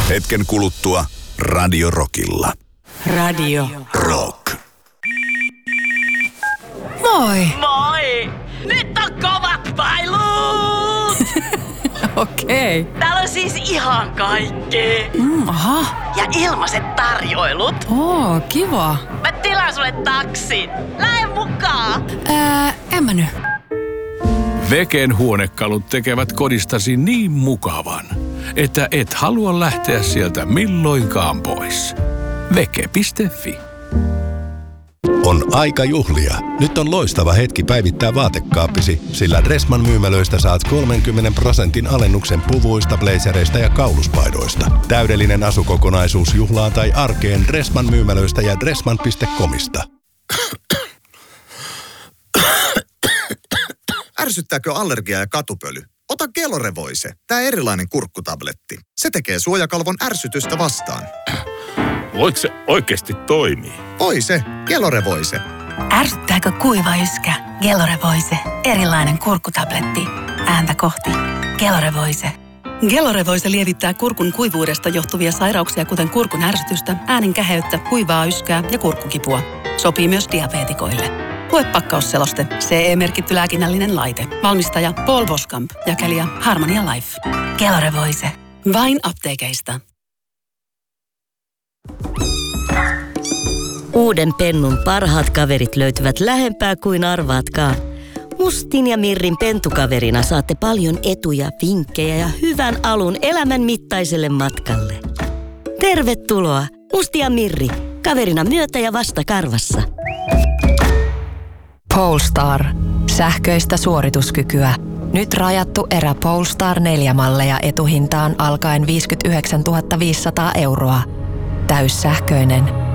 Hetken kuluttua Radio Rockilla. Radio Rock. Moi! Moi! Nyt on kovat pailut! Okei. Täällä on siis ihan kaikki. Aha. Ja ilmaiset tarjoilut. Oo, kiva. Mä tilaan sulle taksin. Lähde mukaan! En mä nyt. Veken huonekalut tekevät kodistasi niin mukavan, että et halua lähteä sieltä milloinkaan pois. Veke.fi. On aika juhlia. Nyt on loistava hetki päivittää vaatekaappisi, sillä Dressman myymälöistä saat 30% alennuksen puvuista, blazereista ja kauluspaidoista. Täydellinen asukokonaisuus juhlaan tai arkeen Dressman myymälöistä ja dressman.comista. Ärsyttääkö allergia ja katupöly? Ota Gelorevoise, tää erilainen kurkkutabletti. Se tekee suojakalvon ärsytystä vastaan. Voiko se oikeasti toimii? Voi se, Gelorevoise. Ärsyttääkö kuiva yskä? Gelorevoise, erilainen kurkkutabletti. Ääntä kohti. Gelorevoise. Gelorevoise lievittää kurkun kuivuudesta johtuvia sairauksia, kuten kurkun ärsytystä, äänen käheyttä, kuivaa yskää ja kurkkukipua. Sopii myös diabeetikoille. Lue pakkausseloste. CE-merkitty lääkinnällinen laite. Valmistaja Paul Boskamp. Jakelija Harmonia Life. Gelorevoise. Vain apteekeista. Uuden Pennun parhaat kaverit löytyvät lähempää kuin arvaatkaan. Mustin ja Mirrin pentukaverina saatte paljon etuja, vinkkejä ja hyvän alun elämän mittaiselle matkalle. Tervetuloa, Musti ja Mirri, kaverina myötä ja vasta karvassa. Polestar. Sähköistä suorituskykyä. Nyt rajattu erä Polestar 4-malleja etuhintaan alkaen 59 500 €. Täyssähköinen.